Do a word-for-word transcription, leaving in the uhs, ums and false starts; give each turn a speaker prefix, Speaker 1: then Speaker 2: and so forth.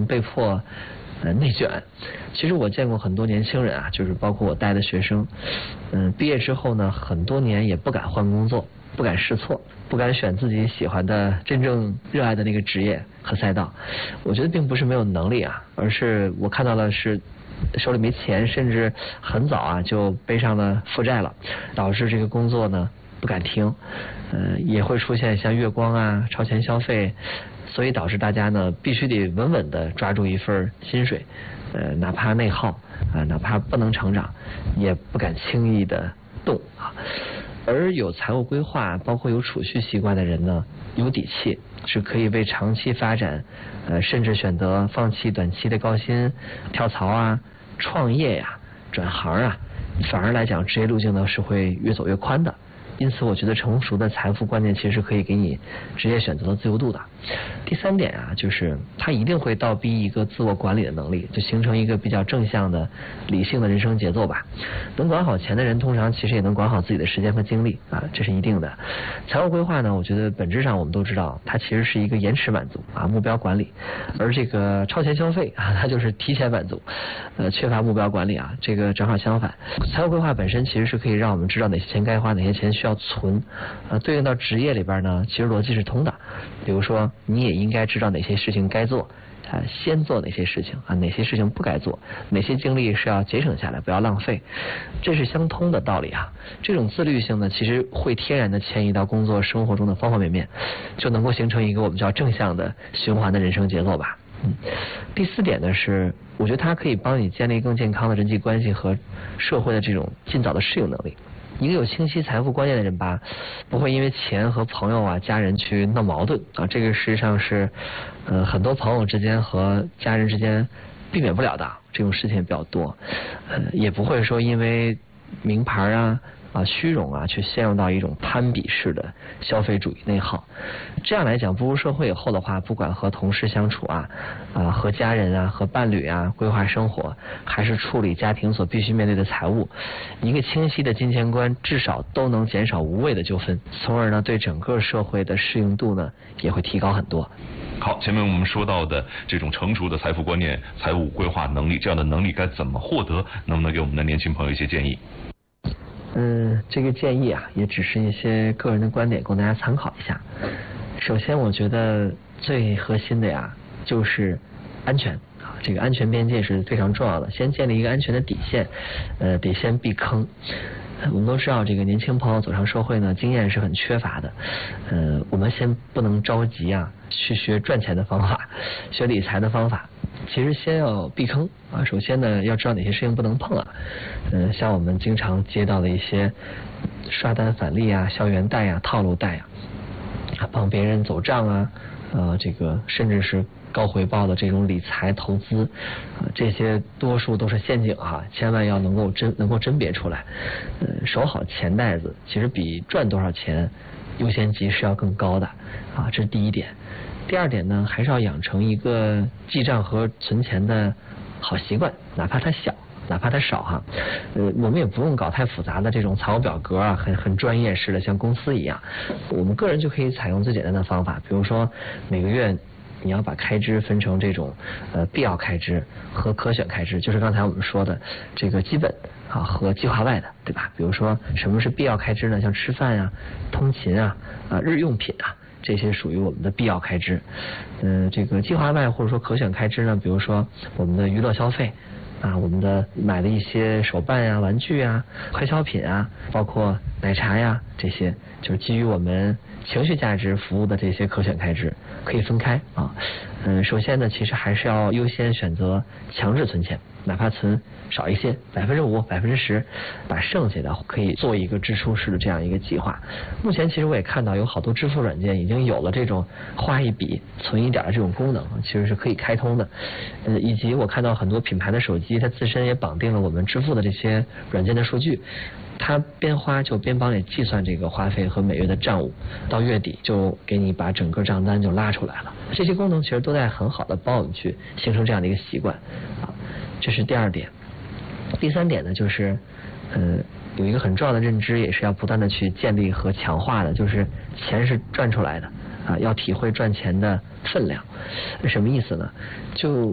Speaker 1: 被迫呃内卷。其实我见过很多年轻人啊，就是包括我带的学生，嗯、呃，毕业之后呢，很多年也不敢换工作，不敢试错，不敢选自己喜欢的真正热爱的那个职业和赛道。我觉得并不是没有能力啊，而是我看到的是手里没钱，甚至很早啊就背上了负债了，导致这个工作呢不敢停，呃，也会出现像月光啊、超前消费，所以导致大家呢必须得稳稳的抓住一份薪水，呃，哪怕内耗啊、呃，哪怕不能成长，也不敢轻易的动啊。而有财务规划，包括有储蓄习惯的人呢，有底气，是可以为长期发展，呃，甚至选择放弃短期的高薪、跳槽啊、创业呀、转行啊，反而来讲，职业路径呢是会越走越宽的。因此我觉得成熟的财富观念其实是可以给你职业选择的自由度的。第三点啊，就是它一定会倒逼一个自我管理的能力，就形成一个比较正向的理性的人生节奏吧。能管好钱的人通常其实也能管好自己的时间和精力啊，这是一定的。财务规划呢，我觉得本质上我们都知道它其实是一个延迟满足啊，目标管理。而这个超前消费啊，它就是提前满足，呃，缺乏目标管理啊，这个正好相反。财务规划本身其实是可以让我们知道哪些钱该花，哪些钱需要要存，呃，对应到职业里边呢，其实逻辑是通的。比如说，你也应该知道哪些事情该做，啊、呃，先做哪些事情啊，哪些事情不该做，哪些精力是要节省下来，不要浪费，这是相通的道理啊。这种自律性呢，其实会天然的迁移到工作生活中的方方面面，就能够形成一个我们叫正向的循环的人生节奏吧。嗯，第四点呢是，我觉得它可以帮你建立更健康的人际关系和社会的这种尽早的适应能力。一个有清晰财富观念的人吧，不会因为钱和朋友啊、家人去闹矛盾啊，这个实际上是，呃，很多朋友之间和家人之间避免不了的，这种事情也比较多，呃，也不会说因为名牌啊。啊，虚荣啊，去陷入到一种攀比式的消费主义内耗。这样来讲，步入社会以后的话，不管和同事相处啊，啊，和家人啊，和伴侣啊，规划生活，还是处理家庭所必须面对的财务，一个清晰的金钱观，至少都能减少无谓的纠纷，从而呢，对整个社会的适应度呢，也会提高很多。
Speaker 2: 好，前面我们说到的这种成熟的财富观念、财务规划能力，这样的能力该怎么获得？能不能给我们的年轻朋友一些建议？
Speaker 1: 嗯，这个建议啊，也只是一些个人的观点，供大家参考一下。首先，我觉得最核心的呀，就是安全啊，这个安全边界是非常重要的。先建立一个安全的底线，呃，得先避坑。我们都知道，这个年轻朋友走上社会呢，经验是很缺乏的。呃，我们先不能着急啊，去学赚钱的方法，学理财的方法。其实先要避坑啊，首先呢，要知道哪些事情不能碰啊。嗯、呃，像我们经常接到的一些刷单返利啊、校园贷啊、套路贷啊，啊，帮别人走账啊，呃，这个甚至是高回报的这种理财投资，啊、呃，这些多数都是陷阱啊，千万要能够甄能够甄别出来。呃，守好钱袋子，其实比赚多少钱优先级是要更高的啊，这是第一点。第二点呢，还是要养成一个记账和存钱的好习惯，哪怕它小，哪怕它少哈。呃，我们也不用搞太复杂的这种财务表格啊，很很专业式的，像公司一样。我们个人就可以采用最简单的方法，比如说每个月你要把开支分成这种呃必要开支和可选开支，就是刚才我们说的这个基本啊和计划外的，对吧？比如说什么是必要开支呢？像吃饭啊、通勤啊、啊日用品啊。这些属于我们的必要开支，呃，这个计划外或者说可选开支呢，比如说我们的娱乐消费啊，我们的买的一些手办呀、玩具啊、快消品啊，包括奶茶呀，这些就是基于我们情绪价值服务的这些可选开支，可以分开啊。嗯，首先呢，其实还是要优先选择强制存钱，哪怕存少一些，百分之五、百分之十，把剩下的可以做一个支出式的这样一个计划。目前其实我也看到有好多支付软件已经有了这种花一笔存一点的这种功能，其实是可以开通的。呃，以及我看到很多品牌的手机，它自身也绑定了我们支付的这些软件的数据。它边花就边帮你计算这个花费和每月的账务，到月底就给你把整个账单就拉出来了。这些功能其实都在很好的帮我们去形成这样的一个习惯啊，这是第二点。第三点呢，就是呃有一个很重要的认知，也是要不断的去建立和强化的，就是钱是赚出来的啊，要体会赚钱的分量。什么意思呢？就